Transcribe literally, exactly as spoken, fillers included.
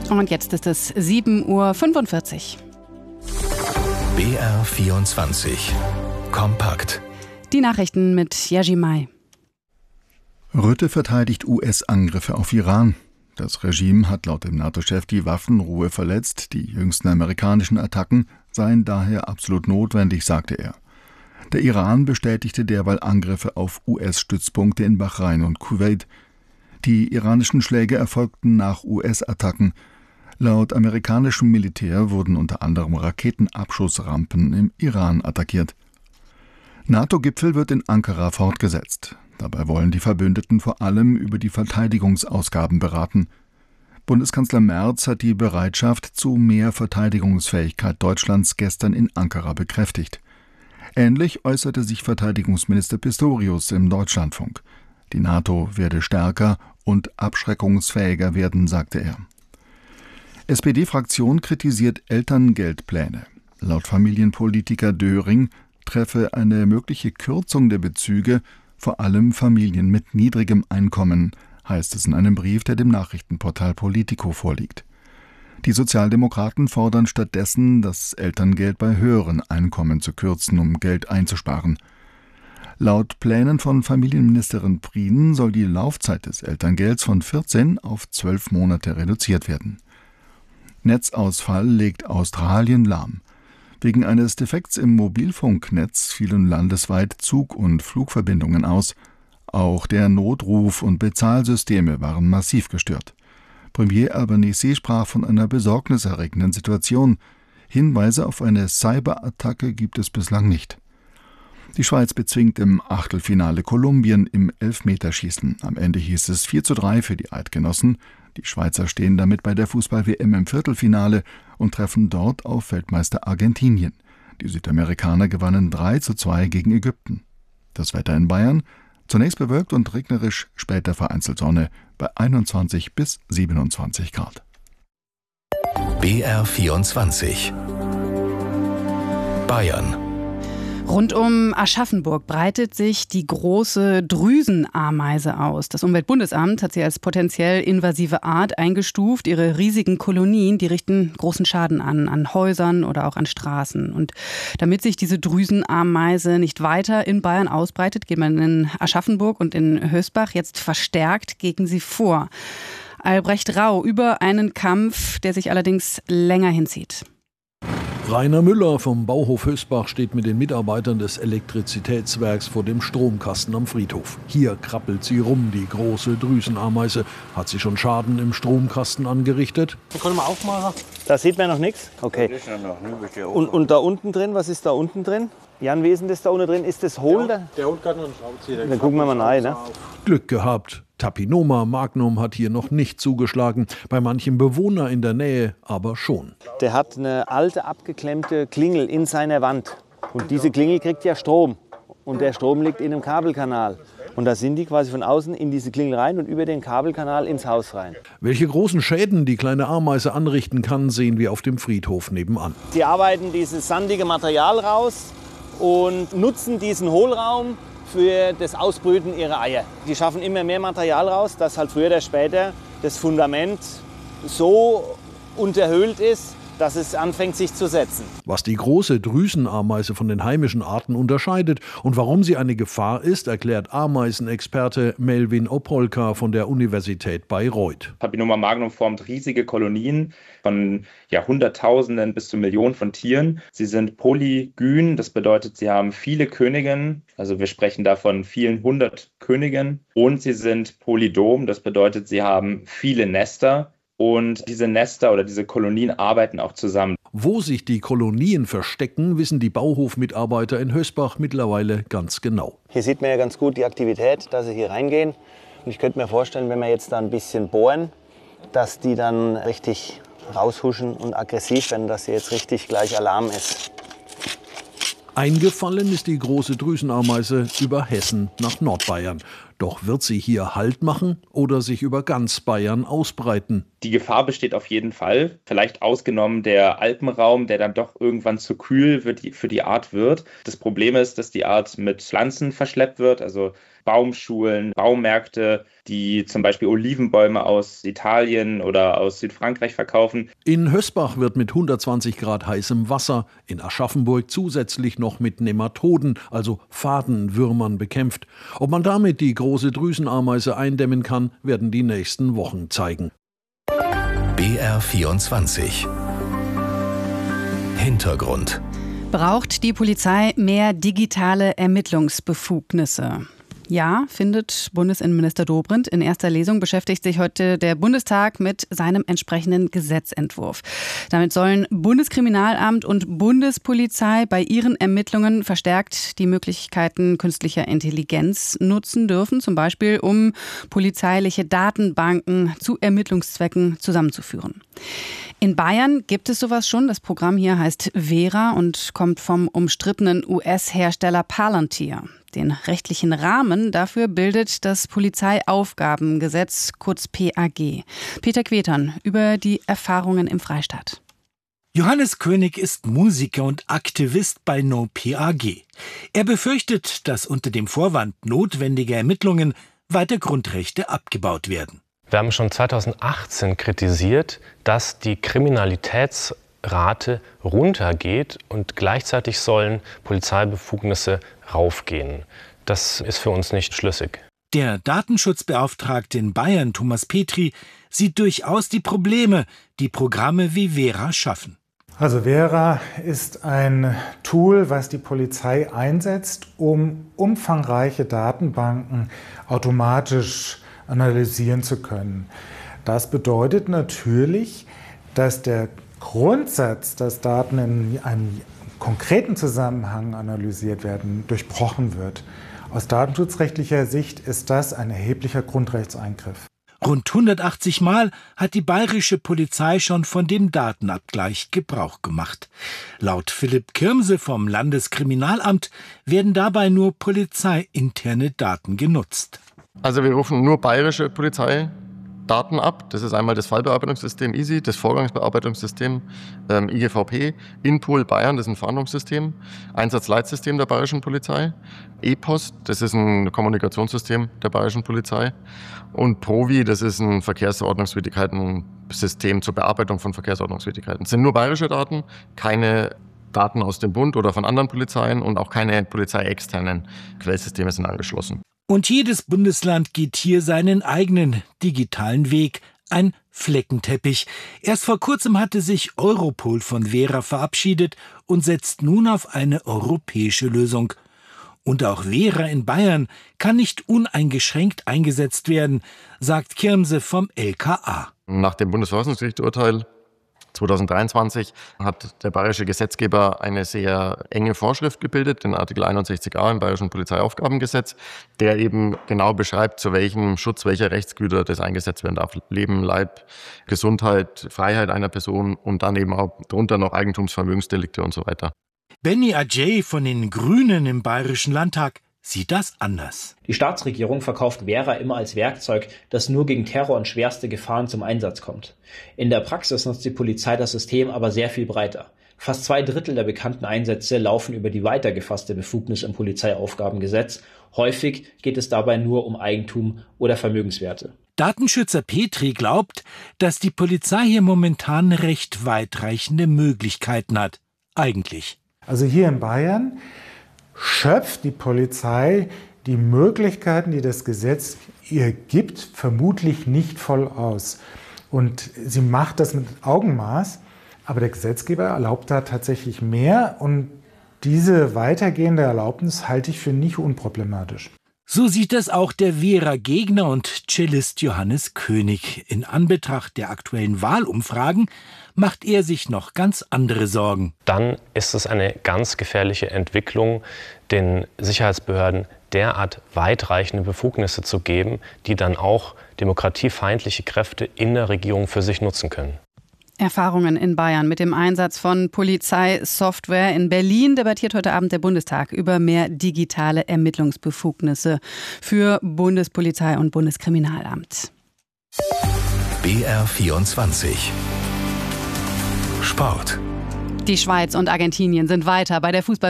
Und jetzt ist es sieben Uhr fünfundvierzig. B R vierundzwanzig. Kompakt. Die Nachrichten mit Jerzy May. Rutte verteidigt U S-Angriffe auf Iran. Das Regime hat laut dem NATO-Chef die Waffenruhe verletzt. Die jüngsten amerikanischen Attacken seien daher absolut notwendig, sagte er. Der Iran bestätigte derweil Angriffe auf U S-Stützpunkte in Bahrain und Kuwait. Die iranischen Schläge erfolgten nach U S-Attacken. Laut amerikanischem Militär wurden unter anderem Raketenabschussrampen im Iran attackiert. NATO-Gipfel wird in Ankara fortgesetzt. Dabei wollen die Verbündeten vor allem über die Verteidigungsausgaben beraten. Bundeskanzler Merz hat die Bereitschaft zu mehr Verteidigungsfähigkeit Deutschlands gestern in Ankara bekräftigt. Ähnlich äußerte sich Verteidigungsminister Pistorius im Deutschlandfunk. Die NATO werde stärker und abschreckungsfähiger werden, sagte er. S P D-Fraktion kritisiert Elterngeldpläne. Laut Familienpolitiker Döring treffe eine mögliche Kürzung der Bezüge vor allem Familien mit niedrigem Einkommen, heißt es in einem Brief, der dem Nachrichtenportal Politico vorliegt. Die Sozialdemokraten fordern stattdessen, das Elterngeld bei höheren Einkommen zu kürzen, um Geld einzusparen. Laut Plänen von Familienministerin Prien soll die Laufzeit des Elterngelds von vierzehn auf zwölf Monate reduziert werden. Netzausfall legt Australien lahm. Wegen eines Defekts im Mobilfunknetz fielen landesweit Zug- und Flugverbindungen aus. Auch der Notruf- und Bezahlsysteme waren massiv gestört. Premier Albanese sprach von einer besorgniserregenden Situation. Hinweise auf eine Cyberattacke gibt es bislang nicht. Die Schweiz bezwingt im Achtelfinale Kolumbien im Elfmeterschießen. Am Ende hieß es vier zu drei für die Eidgenossen. Die Schweizer stehen damit bei der Fußball-W M im Viertelfinale und treffen dort auf Weltmeister Argentinien. Die Südamerikaner gewannen drei zu zwei gegen Ägypten. Das Wetter in Bayern: zunächst bewölkt und regnerisch, später vereinzelt Sonne bei einundzwanzig bis siebenundzwanzig Grad. B R vierundzwanzig. Bayern. Rund um Aschaffenburg breitet sich die große Drüsenameise aus. Das Umweltbundesamt hat sie als potenziell invasive Art eingestuft. Ihre riesigen Kolonien, die richten großen Schaden an, an Häusern oder auch an Straßen. Und damit sich diese Drüsenameise nicht weiter in Bayern ausbreitet, geht man in Aschaffenburg und in Hösbach jetzt verstärkt gegen sie vor. Albrecht Rau über einen Kampf, der sich allerdings länger hinzieht. Rainer Müller vom Bauhof Hösbach steht mit den Mitarbeitern des Elektrizitätswerks vor dem Stromkasten am Friedhof. Hier krabbelt sie rum, die große Drüsenameise. Hat sie schon Schaden im Stromkasten angerichtet? Können wir aufmachen? Da sieht man noch nichts? Okay. Und, und da unten drin, was ist da unten drin? Jan, wie ist denn das da unten drin? Ist das hohl? Der, der holt gerade noch einen Schraubenzieher. Dann gucken wir mal rein. Ne? Glück gehabt. Tapinoma magnum hat hier noch nicht zugeschlagen, bei manchem Bewohner in der Nähe aber schon. Der hat eine alte, abgeklemmte Klingel in seiner Wand. Und diese Klingel kriegt ja Strom. Und der Strom liegt in einem Kabelkanal. Und da sind die quasi von außen in diese Klingel rein und über den Kabelkanal ins Haus rein. Welche großen Schäden die kleine Ameise anrichten kann, sehen wir auf dem Friedhof nebenan. Sie arbeiten dieses sandige Material raus und nutzen diesen Hohlraum für das Ausbrüten ihrer Eier. Die schaffen immer mehr Material raus, dass halt früher oder später das Fundament so unterhöhlt ist, dass es anfängt sich zu setzen. Was die große Drüsenameise von den heimischen Arten unterscheidet und warum sie eine Gefahr ist, erklärt Ameisenexperte Melvin Opolka von der Universität Bayreuth. Papilloma magnum formt riesige Kolonien von ja, Hunderttausenden bis zu Millionen von Tieren. Sie sind polygyn, das bedeutet, sie haben viele Königinnen, also wir sprechen da von vielen hundert Königinnen. Und sie sind polydom, das bedeutet, sie haben viele Nester. Und diese Nester oder diese Kolonien arbeiten auch zusammen. Wo sich die Kolonien verstecken, wissen die Bauhofmitarbeiter in Hösbach mittlerweile ganz genau. Hier sieht man ja ganz gut die Aktivität, dass sie hier reingehen. Und ich könnte mir vorstellen, wenn wir jetzt da ein bisschen bohren, dass die dann richtig raushuschen und aggressiv werden, dass hier jetzt richtig gleich Alarm ist. Eingefallen ist die große Drüsenameise über Hessen nach Nordbayern. Doch wird sie hier Halt machen oder sich über ganz Bayern ausbreiten? Die Gefahr besteht auf jeden Fall. Vielleicht ausgenommen der Alpenraum, der dann doch irgendwann zu kühl für die, für die Art wird. Das Problem ist, dass die Art mit Pflanzen verschleppt wird. Also Baumschulen, Baumärkte, die zum Beispiel Olivenbäume aus Italien oder aus Südfrankreich verkaufen. In Hösbach wird mit hundertzwanzig Grad heißem Wasser, in Aschaffenburg zusätzlich noch mit Nematoden, also Fadenwürmern, bekämpft. Ob man damit die große Drüsenameise eindämmen kann, werden die nächsten Wochen zeigen. B R vierundzwanzig Hintergrund. Braucht die Polizei mehr digitale Ermittlungsbefugnisse? Ja, findet Bundesinnenminister Dobrindt. In erster Lesung beschäftigt sich heute der Bundestag mit seinem entsprechenden Gesetzentwurf. Damit sollen Bundeskriminalamt und Bundespolizei bei ihren Ermittlungen verstärkt die Möglichkeiten künstlicher Intelligenz nutzen dürfen, zum Beispiel um polizeiliche Datenbanken zu Ermittlungszwecken zusammenzuführen. In Bayern gibt es sowas schon. Das Programm hier heißt Vera und kommt vom umstrittenen U S-Hersteller Palantir. Den rechtlichen Rahmen dafür bildet das Polizeiaufgabengesetz, kurz P A G. Peter Quetern über die Erfahrungen im Freistaat. Johannes König ist Musiker und Aktivist bei No P A G. Er befürchtet, dass unter dem Vorwand notwendiger Ermittlungen weiter Grundrechte abgebaut werden. Wir haben schon zweitausendachtzehn kritisiert, dass die Kriminalitätsrate runtergeht und gleichzeitig sollen Polizeibefugnisse raufgehen. Das ist für uns nicht schlüssig. Der Datenschutzbeauftragte in Bayern, Thomas Petri, sieht durchaus die Probleme, die Programme wie Vera schaffen. Also Vera ist ein Tool, was die Polizei einsetzt, um umfangreiche Datenbanken automatisch analysieren zu können. Das bedeutet natürlich, dass der Grundsatz, dass Daten in einem konkreten Zusammenhang analysiert werden, durchbrochen wird. Aus datenschutzrechtlicher Sicht ist das ein erheblicher Grundrechtseingriff. Rund hundertachtzig Mal hat die bayerische Polizei schon von dem Datenabgleich Gebrauch gemacht. Laut Philipp Kirmse vom Landeskriminalamt werden dabei nur polizeiinterne Daten genutzt. Also wir rufen nur bayerische Polizeidaten ab. Das ist einmal das Fallbearbeitungssystem I S I, das Vorgangsbearbeitungssystem ähm, I G V P, Inpool Bayern, das ist ein Fahndungssystem, Einsatzleitsystem der bayerischen Polizei, E P O S, das ist ein Kommunikationssystem der bayerischen Polizei und Provi, das ist ein Verkehrsordnungswidrigkeiten-System zur Bearbeitung von Verkehrsordnungswidrigkeiten. Das sind nur bayerische Daten, keine Daten aus dem Bund oder von anderen Polizeien und auch keine polizeiexternen Quellsysteme sind angeschlossen. Und jedes Bundesland geht hier seinen eigenen digitalen Weg. Ein Fleckenteppich. Erst vor kurzem hatte sich Europol von Vera verabschiedet und setzt nun auf eine europäische Lösung. Und auch Vera in Bayern kann nicht uneingeschränkt eingesetzt werden, sagt Kirmse vom L K A. Nach dem Bundesverfassungsgerichtsurteil zweitausenddreiundzwanzig hat der bayerische Gesetzgeber eine sehr enge Vorschrift gebildet, den Artikel einundsechzig a im Bayerischen Polizeiaufgabengesetz, der eben genau beschreibt, zu welchem Schutz welcher Rechtsgüter das eingesetzt werden darf. Leben, Leib, Gesundheit, Freiheit einer Person und dann eben auch darunter noch Eigentumsvermögensdelikte und so weiter. Benny Ajay von den Grünen im Bayerischen Landtag sieht das anders. Die Staatsregierung verkauft Vera immer als Werkzeug, das nur gegen Terror und schwerste Gefahren zum Einsatz kommt. In der Praxis nutzt die Polizei das System aber sehr viel breiter. Fast zwei Drittel der bekannten Einsätze laufen über die weitergefasste Befugnis im Polizeiaufgabengesetz. Häufig geht es dabei nur um Eigentum oder Vermögenswerte. Datenschützer Petri glaubt, dass die Polizei hier momentan recht weitreichende Möglichkeiten hat. Eigentlich. Also hier in Bayern schöpft die Polizei die Möglichkeiten, die das Gesetz ihr gibt, vermutlich nicht voll aus. Und sie macht das mit Augenmaß, aber der Gesetzgeber erlaubt da tatsächlich mehr und diese weitergehende Erlaubnis halte ich für nicht unproblematisch. So sieht es auch der Vera-Gegner und Cellist Johannes König. In Anbetracht der aktuellen Wahlumfragen macht er sich noch ganz andere Sorgen. Dann ist es eine ganz gefährliche Entwicklung, den Sicherheitsbehörden derart weitreichende Befugnisse zu geben, die dann auch demokratiefeindliche Kräfte in der Regierung für sich nutzen können. Erfahrungen in Bayern mit dem Einsatz von Polizeisoftware. In Berlin debattiert heute Abend der Bundestag über mehr digitale Ermittlungsbefugnisse für Bundespolizei und Bundeskriminalamt. B R vierundzwanzig Sport. Die Schweiz und Argentinien sind weiter bei der Fußball